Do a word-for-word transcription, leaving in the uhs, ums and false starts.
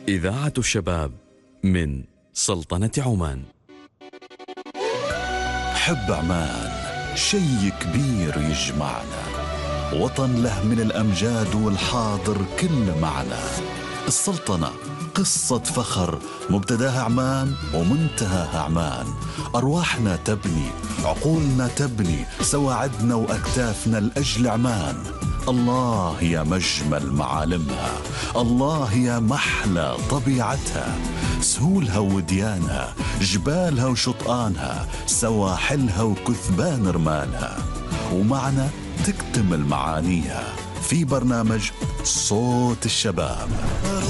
إذاعة الشباب من سلطنة عمان. حب عمان شي كبير يجمعنا، وطن له من الأمجاد والحاضر كل معنا. السلطنة قصة فخر مبتداها عمان ومنتهاها عمان. أرواحنا تبني، عقولنا تبني، سواعدنا وأكتافنا لأجل عمان. الله يا مجمل معالمها، الله يا محلى طبيعتها، سهولها وديانها، جبالها وشطآنها، سواحلها وكثبان رمالها. ومعنا تكتمل معانيها في برنامج صوت الشباب.